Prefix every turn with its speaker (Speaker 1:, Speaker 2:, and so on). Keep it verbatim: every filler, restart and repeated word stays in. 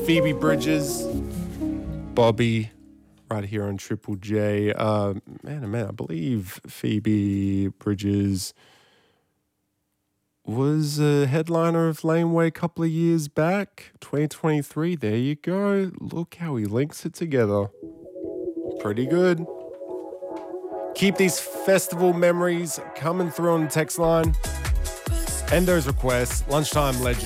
Speaker 1: Phoebe Bridgers, Bobby, right here on Triple J. Uh, man, oh man, I believe Phoebe Bridgers was a headliner of Laneway a couple of years back, twenty twenty-three. There you go. Look how he links it together. Pretty good. Keep these festival memories coming through on the text line. And those requests, Lunchtime Legends.